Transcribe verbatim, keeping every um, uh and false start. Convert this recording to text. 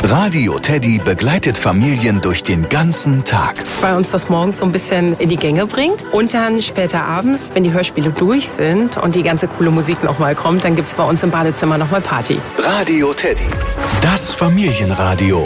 Radio Teddy begleitet Familien durch den ganzen Tag. Weil uns das morgens so ein bisschen in die Gänge bringt. Und dann später abends, wenn die Hörspiele durch sind und die ganze coole Musik nochmal kommt, dann gibt's bei uns im Badezimmer nochmal Party. Radio Teddy, das Familienradio.